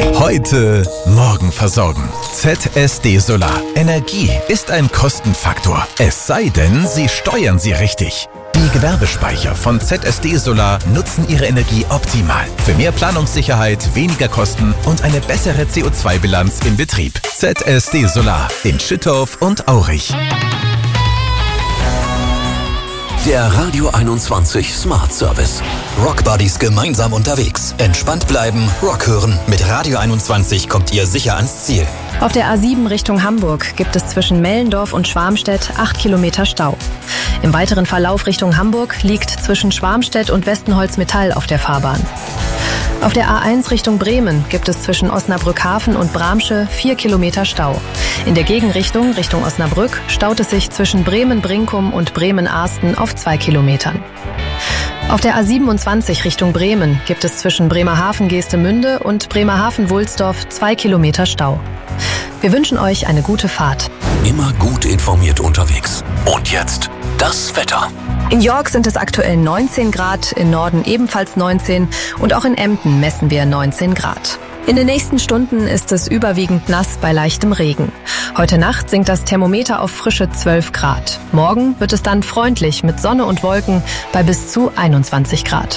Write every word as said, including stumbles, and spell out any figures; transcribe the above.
Heute, morgen versorgen. Z S D Solar. Energie ist ein Kostenfaktor. Es sei denn, Sie steuern sie richtig. Die Gewerbespeicher von Z S D Solar nutzen ihre Energie optimal. Für mehr Planungssicherheit, weniger Kosten und eine bessere C O zwei Bilanz im Betrieb. Z S D Solar in Schüttorf und Aurich. Der Radio einundzwanzig Smart Service. Rockbuddies gemeinsam unterwegs. Entspannt bleiben, Rock hören. Mit Radio einundzwanzig kommt ihr sicher ans Ziel. Auf der A sieben Richtung Hamburg gibt es zwischen Mellendorf und Schwarmstedt acht Kilometer Stau. Im weiteren Verlauf Richtung Hamburg liegt zwischen Schwarmstedt und Westenholz-Metall auf der Fahrbahn. Auf der A eins Richtung Bremen gibt es zwischen Osnabrück-Hafen und Bramsche vier Kilometer Stau. In der Gegenrichtung Richtung Osnabrück staut es sich zwischen Bremen-Brinkum und Bremen-Arsten auf zwei Kilometern. Auf der A siebenundzwanzig Richtung Bremen gibt es zwischen Bremerhaven-Geestemünde und Bremerhaven-Wulsdorf zwei Kilometer Stau. Wir wünschen euch eine gute Fahrt. Immer gut informiert unterwegs. Und jetzt das Wetter. In York sind es aktuell neunzehn Grad, im Norden ebenfalls neunzehn und auch in Emden messen wir neunzehn Grad. In den nächsten Stunden ist es überwiegend nass bei leichtem Regen. Heute Nacht sinkt das Thermometer auf frische zwölf Grad. Morgen wird es dann freundlich mit Sonne und Wolken bei bis zu einundzwanzig Grad.